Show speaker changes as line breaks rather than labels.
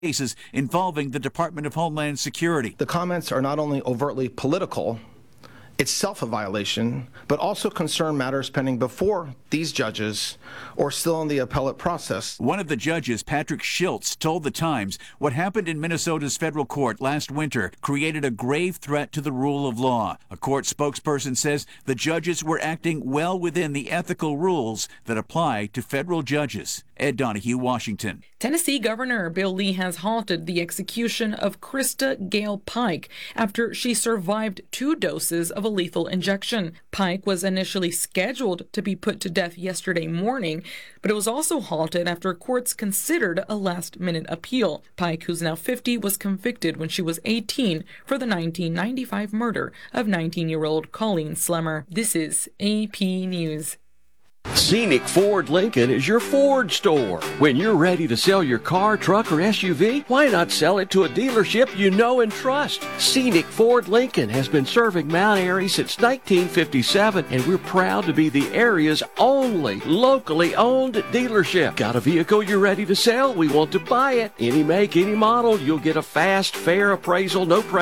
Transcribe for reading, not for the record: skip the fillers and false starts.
cases involving the Department of Homeland Security.
The comments are not only overtly political, itself a violation, but also concern matters pending before these judges or still in the appellate process.
One of the judges, Patrick Schiltz, told The Times what happened in Minnesota's federal court last winter created a grave threat to the rule of law. A court spokesperson says the judges were acting well within the ethical rules that apply to federal judges. Ed Donahue, Washington.
Tennessee Governor Bill Lee has halted the execution of Krista Gale Pike after she survived 2 doses of a lethal injection. Pike was initially scheduled to be put to death yesterday morning, but it was also halted after courts considered a last-minute appeal. Pike, who's now 50, was convicted when she was 18 for the 1995 murder of 19-year-old Colleen Slemmer. This is AP News.
Scenic Ford Lincoln is your Ford store. When you're ready to sell your car, truck, or SUV, why not sell it to a dealership you know and trust? Scenic Ford Lincoln has been serving Mount Airy since 1957, and we're proud to be the area's only locally owned dealership. Got a vehicle you're ready to sell? We want to buy it. Any make, any model, you'll get a fast, fair appraisal, no pressure.